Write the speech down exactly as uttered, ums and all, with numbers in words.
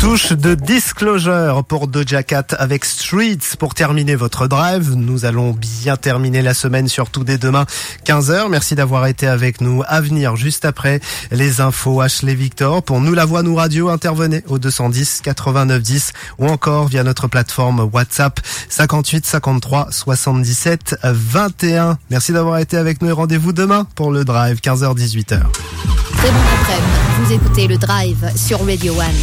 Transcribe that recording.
Touche de Disclosure pour Doja Cat avec Streets pour terminer votre drive. Nous allons bien terminer la semaine, surtout dès demain quinze heures. Merci d'avoir été avec nous. À venir juste après les infos Ashley Victor. Pour Nous la Voix, Nous Radio, intervenez au deux cent dix quatre-vingt-neuf dix ou encore via notre plateforme WhatsApp cinquante-huit cinquante-trois soixante-dix-sept vingt et un. Merci d'avoir été avec nous et rendez-vous demain pour le drive quinze heures dix-huit heures. Très bon après-midi. Vous écoutez le drive sur Radio One.